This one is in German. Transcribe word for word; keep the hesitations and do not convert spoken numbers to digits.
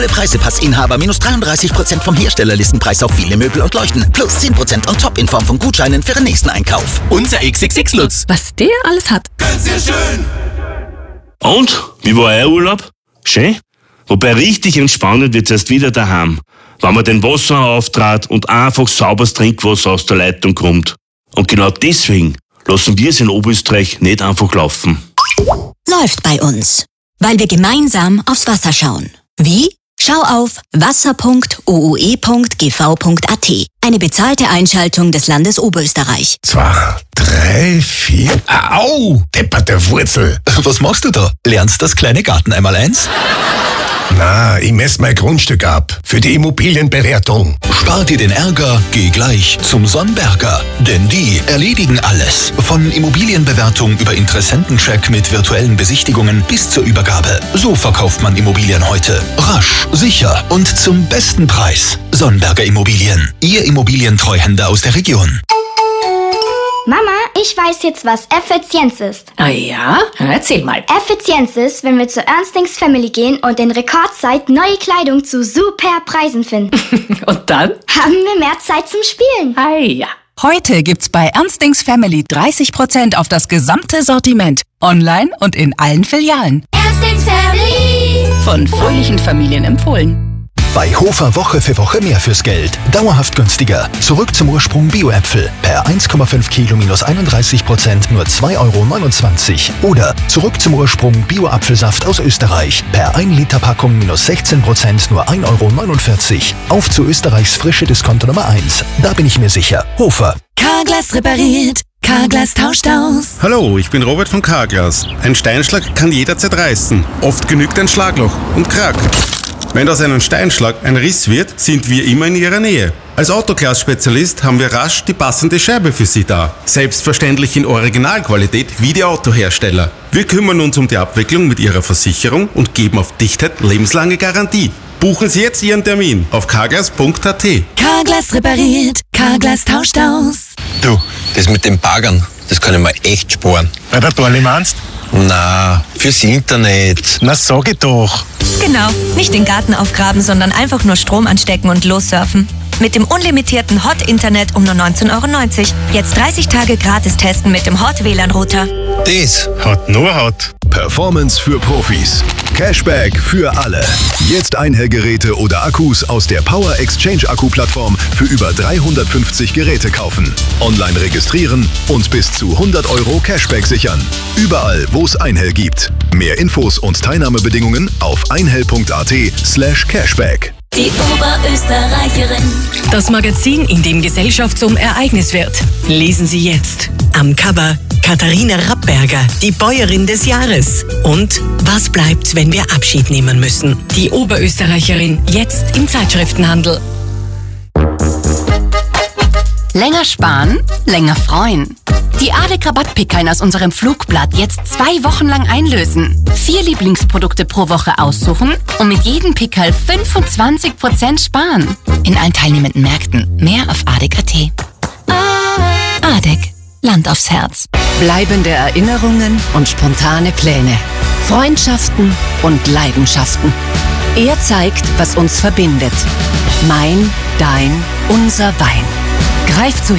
Preisepassinhaber minus dreiunddreißig Prozent vom Herstellerlistenpreis auf viele Möbel und Leuchten. Plus zehn Prozent on top in Form von Gutscheinen für den nächsten Einkauf. Unser X X X-Lutz. Was der alles hat. Ganz sehr schön. Und? Wie war euer Urlaub? Schön? Wobei richtig entspannend wird's erst wieder daheim, wenn man den Wasserhahn auftrat und einfach sauberes Trinkwasser aus der Leitung kommt. Und genau deswegen lassen wir es in Oberösterreich nicht einfach laufen. Läuft bei uns, weil wir gemeinsam aufs Wasser schauen. Wie? Schau auf wasser punkt o u e punkt g v punkt a t. Eine bezahlte Einschaltung des Landes Oberösterreich. Zwei, drei, vier. Au! Depperte Wurzel. Was machst du da? Lernst das kleine Garten einmal eins? Na, ich messe mein Grundstück ab. Für die Immobilienbewertung. Spar dir den Ärger, geh gleich zum Sonnberger. Denn die erledigen alles. Von Immobilienbewertung über Interessentencheck mit virtuellen Besichtigungen bis zur Übergabe. So verkauft man Immobilien heute. Rasch, sicher und zum besten Preis. Sonnberger Immobilien. Ihr Immobilientreuhänder aus der Region. Mama, ich weiß jetzt, was Effizienz ist. Ah ja? Erzähl mal. Effizienz ist, wenn wir zur Ernstings Family gehen und in Rekordzeit neue Kleidung zu super Preisen finden. Und dann? Haben wir mehr Zeit zum Spielen. Ah ja. Heute gibt's bei Ernstings Family dreißig Prozent auf das gesamte Sortiment. Online und in allen Filialen. Ernstings Family. Von fröhlichen Familien empfohlen. Bei Hofer Woche für Woche mehr fürs Geld. Dauerhaft günstiger. Zurück zum Ursprung Bio-Äpfel. Per eins Komma fünf Kilo minus einunddreißig Prozent nur zwei Euro neunundzwanzig. Oder zurück zum Ursprung Bio-Apfelsaft aus Österreich. Per ein Liter Packung minus sechzehn Prozent nur ein Euro neunundvierzig. Auf zu Österreichs frische Discounter Nummer eins. Da bin ich mir sicher. Hofer. Carglass repariert. Carglass tauscht aus. Hallo, ich bin Robert von Carglass. Ein Steinschlag kann jederzeit reißen. Oft genügt ein Schlagloch und Krack. Wenn aus einem Steinschlag ein Riss wird, sind wir immer in Ihrer Nähe. Als Autoglas-Spezialist haben wir rasch die passende Scheibe für Sie da. Selbstverständlich in Originalqualität wie die Autohersteller. Wir kümmern uns um die Abwicklung mit Ihrer Versicherung und geben auf Dichtheit lebenslange Garantie. Buchen Sie jetzt Ihren Termin auf carglass punkt a t. Carglass repariert. Carglass tauscht aus. Du, das mit den Baggern, das kann ich mir echt sparen. Bei der Dorli meinst? Na, fürs Internet. Na, sag ich doch. Genau, nicht den Garten aufgraben, sondern einfach nur Strom anstecken und lossurfen. Mit dem unlimitierten Hot-Internet um nur neunzehn Euro neunzig. Jetzt dreißig Tage gratis testen mit dem Hot-W L A N-Router. Das hat nur Hot. Performance für Profis. Cashback für alle. Jetzt Einhellgeräte oder Akkus aus der Power Exchange Akku-Plattform für über dreihundertfünfzig Geräte kaufen. Online registrieren und bis zu hundert Euro Cashback sichern. Überall, wo es Einhell gibt. Mehr Infos und Teilnahmebedingungen auf einhell punkt a t slash cashback. Die Oberösterreicherin. Das Magazin, in dem Gesellschaft zum Ereignis wird. Lesen Sie jetzt. Am Cover Katharina Rappberger, die Bäuerin des Jahres. Und was bleibt, wenn wir Abschied nehmen müssen? Die Oberösterreicherin, jetzt im Zeitschriftenhandel. Länger sparen, länger freuen. Die Adek-Rabattpickeln aus unserem Flugblatt jetzt zwei Wochen lang einlösen. Vier Lieblingsprodukte pro Woche aussuchen und mit jedem Pickel fünfundzwanzig Prozent sparen. In allen teilnehmenden Märkten. Mehr auf adek punkt a t. Adek. Land aufs Herz. Bleibende Erinnerungen und spontane Pläne. Freundschaften und Leidenschaften. Er zeigt, was uns verbindet. Mein, dein, unser Wein. Greif zu